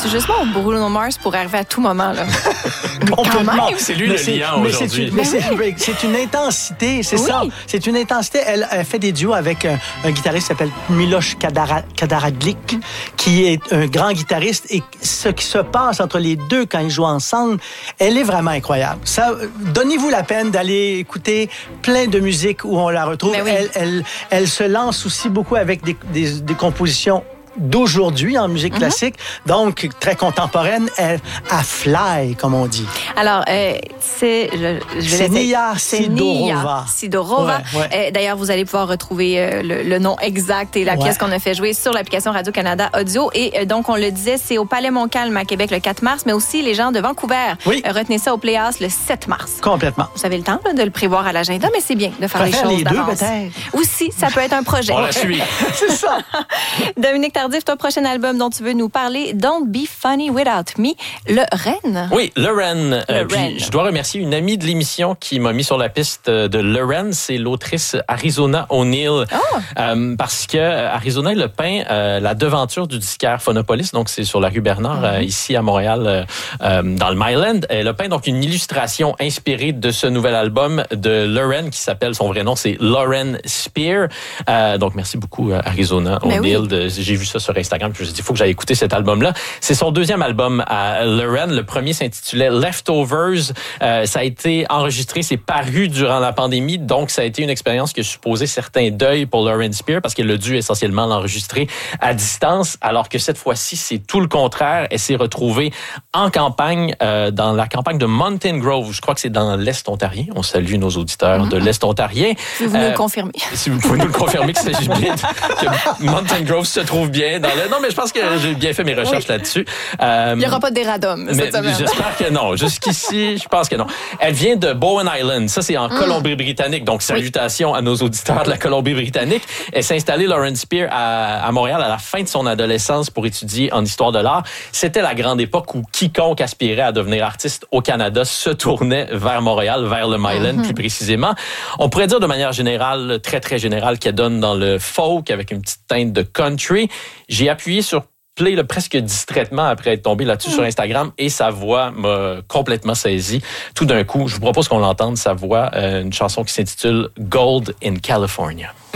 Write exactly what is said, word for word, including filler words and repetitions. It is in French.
justement, Bruno Mars pourrait arriver à tout moment. Là. Complètement. C'est lui mais le c'est, liant mais aujourd'hui. C'est, mais c'est, c'est une intensité, c'est oui. ça. C'est une intensité. Elle, elle fait des duos avec un, un guitariste qui s'appelle Miloš Kadara, Karadzic, qui est un grand guitariste. Et ce qui se passe entre les deux quand ils jouent ensemble, elle est vraiment incroyable. Ça, donnez-vous la peine d'aller écouter plein de musique où on la retrouve. Oui. Elle, elle, elle se lance aussi beaucoup avec des, des, des compositions d'aujourd'hui en musique mm-hmm. classique, donc très contemporaine, elle, à fly, comme on dit. Alors, euh, c'est... Je, je c'est Nia Sidorova. Sidorova. Ouais, ouais. Euh, d'ailleurs, vous allez pouvoir retrouver euh, le, le nom exact et la ouais. pièce qu'on a fait jouer sur l'application Radio-Canada Audio. Et euh, donc, on le disait, c'est au Palais Montcalm à Québec le quatre mars, mais aussi les gens de Vancouver. Oui. Euh, retenez ça au Playhouse le sept mars. Complètement. Vous avez le temps là, de le prévoir à l'agenda, mais c'est bien de faire les choses les d'avance. deux, peut-être. Aussi, ça peut être un projet. On la suit. C'est ça. Dominique Tardif, ton prochain album dont tu veux nous parler, Don't Be Funny Without Me, le Ren. Oui, le Ren. Le euh, Ren. Puis, je dois remercier une amie de l'émission qui m'a mis sur la piste de le Ren, c'est l'autrice Arizona O'Neill. Oh. Euh, parce que Arizona, elle a peint euh, la devanture du disquaire Phonopolis, donc c'est sur la rue Bernard, mm-hmm. euh, ici à Montréal, euh, euh, dans le Myland. Elle a peint donc une illustration inspirée de ce nouvel album de Lauren, qui s'appelle, son vrai nom, c'est Lauren Spear. Euh, donc, merci beaucoup, Arizona O'Neill. Oui. De, j'ai vu ça sur Instagram, puis je me suis dit, il faut que j'aille écouter cet album-là. C'est son deuxième album à Lauren. Le premier s'intitulait Leftovers. Euh, ça a été enregistré, c'est paru durant la pandémie, donc ça a été une expérience qui a supposé certains deuils pour Lauren Spear, parce qu'elle a dû essentiellement l'enregistrer à distance, alors que cette fois-ci, c'est tout le contraire. Elle s'est retrouvée en campagne, euh, dans la campagne de Mountain Grove. Je crois que c'est dans l'Est ontarien. On salue nos auditeurs mm-hmm. de l'Est ontarien. Si vous euh, nous le confirmez. Si vous pouvez nous le confirmer qu'il s'agit bien de, que Mountain Grove se trouve bien dans le... Non, mais je pense que j'ai bien fait mes recherches oui. là-dessus. Euh, Il n'y aura pas d'éradom cette semaine. J'espère que non. Jusqu'ici, je pense que non. Elle vient de Bowen Island. Ça, c'est en mm. Colombie-Britannique. Donc, salutations oui. à nos auditeurs de la Colombie-Britannique. Elle s'est installée, Lauren Spear, à, à Montréal à la fin de son adolescence pour étudier en histoire de l'art. C'était la grande époque où quiconque aspirait à devenir artiste au Canada se tournait vers Montréal, vers le Myland mm-hmm. plus précisément. On pourrait dire de manière générale, très très générale, qu'elle donne dans le folk avec une petite teinte de country. J'ai appuyé sur play là, presque distraitement après être tombé là-dessus mm. sur Instagram et sa voix m'a complètement saisi. Tout d'un coup, je vous propose qu'on l'entende, sa voix, euh, une chanson qui s'intitule Gold in California.